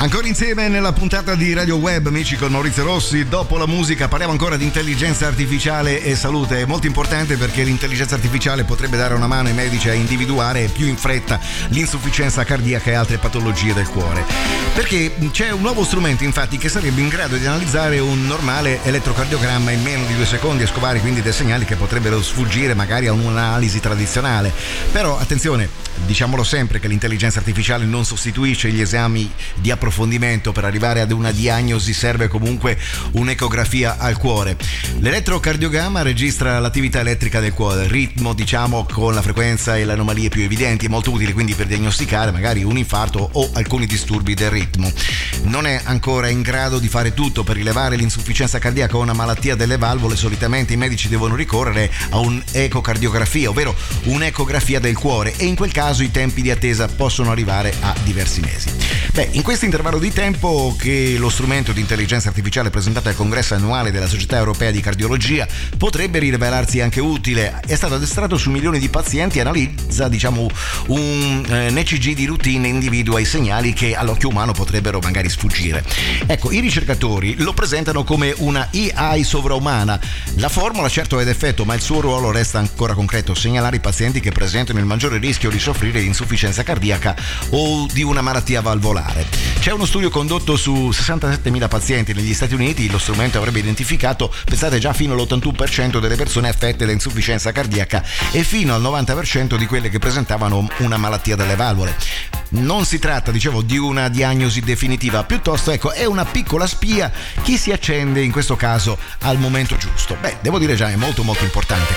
Ancora insieme nella puntata di Radio Web, amici, con Maurizio Rossi. Dopo la musica parliamo ancora di intelligenza artificiale e salute. È molto importante perché l'intelligenza artificiale potrebbe dare una mano ai medici a individuare più in fretta l'insufficienza cardiaca e altre patologie del cuore. Perché c'è un nuovo strumento, infatti, che sarebbe in grado di analizzare un normale elettrocardiogramma in meno di 2 secondi e scovare quindi dei segnali che potrebbero sfuggire magari a un'analisi tradizionale. Però attenzione, diciamolo sempre che l'intelligenza artificiale non sostituisce gli esami di approfondimento. Per arrivare ad una diagnosi serve comunque un'ecografia al cuore. L'elettrocardiogramma registra l'attività elettrica del cuore, il ritmo, diciamo, con la frequenza e le anomalie più evidenti. È molto utile quindi per diagnosticare magari un infarto o alcuni disturbi del ritmo. Non è ancora in grado di fare tutto. Per rilevare l'insufficienza cardiaca o una malattia delle valvole, solitamente i medici devono ricorrere a un'ecocardiografia, ovvero un'ecografia del cuore, e in quel caso i tempi di attesa possono arrivare a diversi mesi. In questo intervallo di tempo che lo strumento di intelligenza artificiale presentato al congresso annuale della Società Europea di Cardiologia potrebbe rivelarsi anche utile. È stato addestrato su milioni di pazienti e analizza, un ECG di routine e individua i segnali che all'occhio umano potrebbero magari sfuggire. Ecco, i ricercatori lo presentano come una AI sovraumana. La formula certo è d'effetto, ma il suo ruolo resta ancora concreto: segnalare i pazienti che presentano il maggiore rischio di soffrire di insufficienza cardiaca o di una malattia valvolare. C'è uno studio condotto su 67.000 pazienti negli Stati Uniti. Lo strumento avrebbe identificato, pensate, già fino all'81% delle persone affette da insufficienza cardiaca e fino al 90% di quelle che presentavano una malattia delle valvole. Non si tratta, di una diagnosi definitiva, piuttosto è una piccola spia che si accende in questo caso al momento giusto. Devo dire già è molto molto importante.